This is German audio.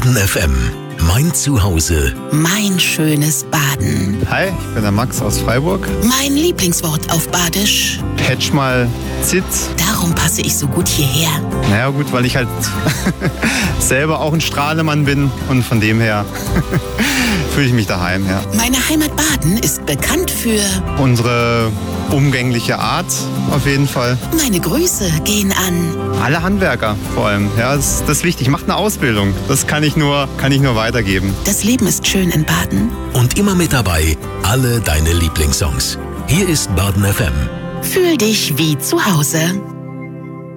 Baden FM. Mein Zuhause. Mein schönes Baden. Hi, ich bin der Max aus Freiburg. Mein Lieblingswort auf Badisch. Hättsch mal Zitz. Darum passe ich so gut hierher. Naja gut, weil ich halt selber auch ein Strahlemann bin und von dem her fühle ich mich daheim, ja. Meine Heimat Baden ist bekannt für... Unsere umgängliche Art auf jeden Fall. Meine Grüße gehen an... Alle Handwerker vor allem, ja, das ist wichtig. Macht eine Ausbildung, das kann ich nur weitergeben. Das Leben ist schön in Baden. Und immer mit dabei alle deine Lieblingssongs. Hier ist Baden FM. Fühl dich wie zu Hause.